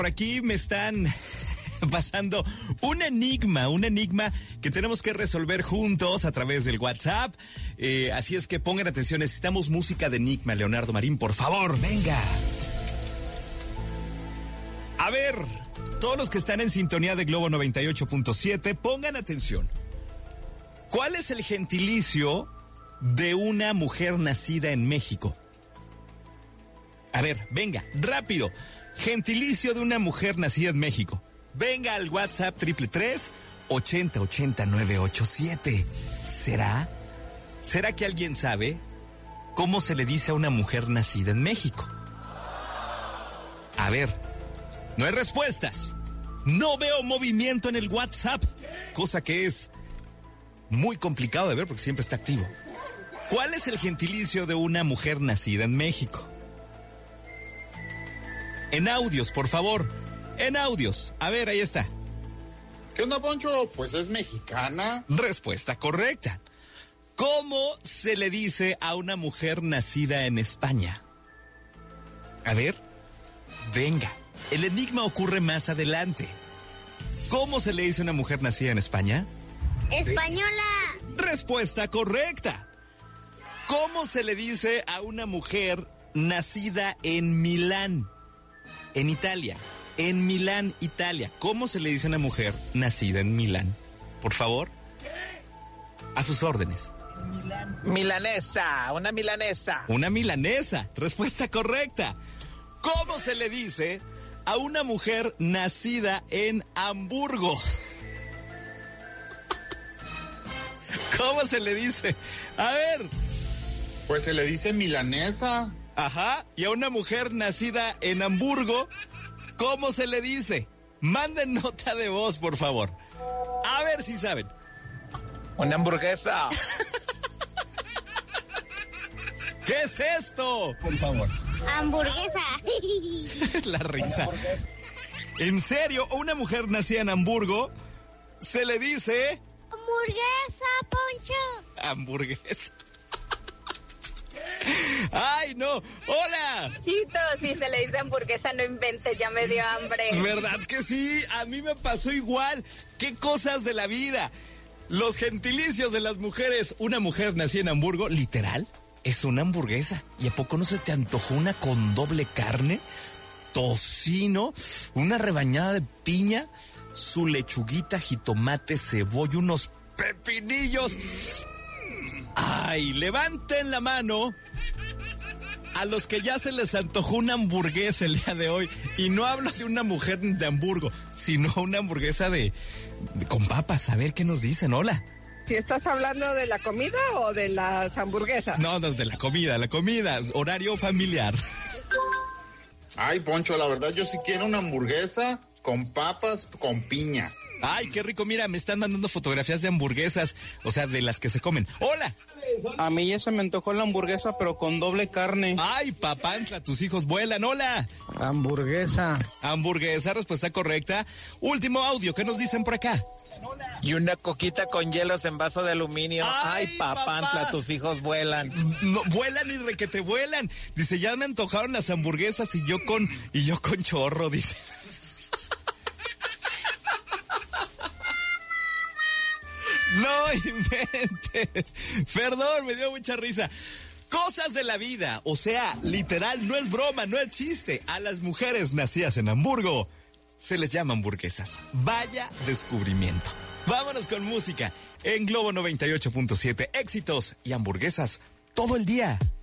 Por aquí me están pasando un enigma que tenemos que resolver juntos a través del WhatsApp. Así es que pongan atención, necesitamos música de enigma, Leonardo Marín, por favor, venga. A ver, todos los que están en sintonía de Globo 98.7, pongan atención. ¿Cuál es el gentilicio de una mujer nacida en México? A ver, venga, rápido. Gentilicio de una mujer nacida en México. Venga al WhatsApp 333-8080-987. ¿Será que alguien sabe cómo se le dice a una mujer nacida en México? A ver, no hay respuestas. No veo movimiento en el WhatsApp, cosa que es muy complicado de ver porque siempre está activo. ¿Cuál es el gentilicio de una mujer nacida en México? En audios, por favor. En audios. A ver, ahí está. ¿Qué onda, Poncho? Pues es mexicana. Respuesta correcta. ¿Cómo se le dice a una mujer nacida en España? A ver, venga. El enigma ocurre más adelante. ¿Cómo se le dice a una mujer nacida en España? Española. Respuesta correcta. ¿Cómo se le dice a una mujer nacida en Milán? En Italia. En Milán, Italia. ¿Cómo se le dice a una mujer nacida en Milán? Por favor. A sus órdenes. Milanesa, una milanesa. Una milanesa. Respuesta correcta. ¿Cómo se le dice a una mujer nacida en Hamburgo? ¿Cómo se le dice? A ver. Pues se le dice milanesa. Ajá. Y a una mujer nacida en Hamburgo, ¿cómo se le dice? Manden nota de voz, por favor. A ver si saben. Una hamburguesa. ¿Qué es esto? Por favor. Hamburguesa. La risa. ¿En serio? ¿Una mujer nacida en Hamburgo se le dice? Hamburguesa, Poncho. Hamburguesa. ¡Ay, no! ¡Hola! Chito, si se le dice hamburguesa, no invente, ya me dio hambre. ¿Verdad que sí? A mí me pasó igual. ¡Qué cosas de la vida! Los gentilicios de las mujeres. Una mujer nacida en Hamburgo, literal, es una hamburguesa. ¿Y a poco no se te antojó una con doble carne? Tocino, una rebañada de piña, su lechuguita, jitomate, cebolla, unos pepinillos. ¡Ay! Levanten la mano a los que ya se les antojó una hamburguesa el día de hoy. Y no hablo de una mujer de Hamburgo, sino una hamburguesa con papas. A ver qué nos dicen. Hola. ¿Si estás hablando de la comida o de las hamburguesas? No, de la comida, horario familiar. Ay, Poncho, la verdad yo sí quiero una hamburguesa con papas, con piña. Ay, qué rico, mira, me están mandando fotografías de hamburguesas, o sea, de las que se comen. ¡Hola! A mí ya se me antojó la hamburguesa, pero con doble carne. Ay, papantla, tus hijos vuelan. ¡Hola! Hamburguesa. Hamburguesa, respuesta correcta. Último audio, ¿qué nos dicen por acá? Y una coquita con hielos en vaso de aluminio. Ay, papantla, papá. Tus hijos vuelan. No, vuelan y requete vuelan. Dice, ya me antojaron las hamburguesas y yo con chorro, dice. No inventes. Perdón, me dio mucha risa. Cosas de la vida, o sea, literal, no es broma, no es chiste. A las mujeres nacidas en Hamburgo se les llama hamburguesas. Vaya descubrimiento. Vámonos con música en Globo 98.7. Éxitos y hamburguesas todo el día.